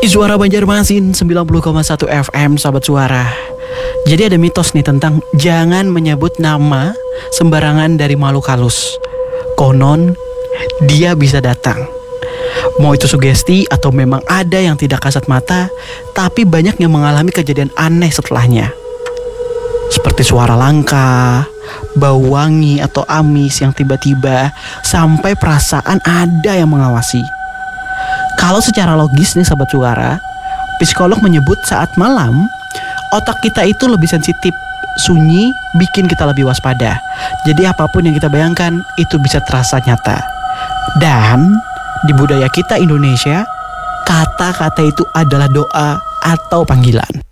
Suara Banjarmasin 90,1 FM, sahabat suara. Jadi ada mitos nih tentang jangan menyebut nama sembarangan dari makhluk halus. Konon dia bisa datang. Mau itu sugesti atau memang ada yang tidak kasat mata, tapi banyak yang mengalami kejadian aneh setelahnya. Seperti suara langka, bau wangi atau amis yang tiba-tiba, sampai perasaan ada yang mengawasi. Kalau secara logis nih sahabat suara, psikolog menyebut saat malam, otak kita itu lebih sensitif, sunyi, bikin kita lebih waspada. Jadi apapun yang kita bayangkan, itu bisa terasa nyata. Dan di budaya kita Indonesia, kata-kata itu adalah doa atau panggilan.